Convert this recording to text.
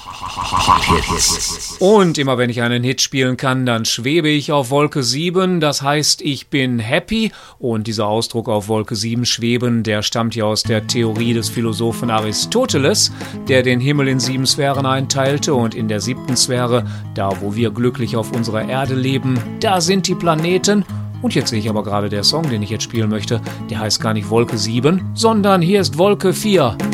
Und immer wenn ich einen Hit spielen kann, dann schwebe ich auf Wolke 7, das heißt, ich bin happy. Und dieser Ausdruck auf Wolke 7 schweben, der stammt ja aus der Theorie des Philosophen Aristoteles, der den Himmel in 7 Sphären einteilte und in der 7. Sphäre, da wo wir glücklich auf unserer Erde leben, da sind die Planeten. Und jetzt sehe ich aber gerade, der Song, den ich jetzt spielen möchte, der heißt gar nicht Wolke 7, sondern hier ist Wolke 4